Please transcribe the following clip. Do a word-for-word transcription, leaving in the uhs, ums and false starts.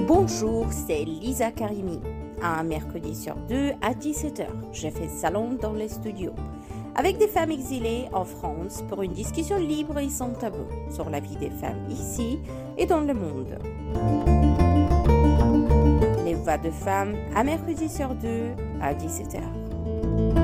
Bonjour, c'est Lisa Karimi. Un mercredi sur deux à dix-sept heures, je fais salon dans les studios avec des femmes exilées en France pour une discussion libre et sans tabou sur la vie des femmes ici et dans le monde. Les voix de femmes, un mercredi sur deux à dix-sept heures.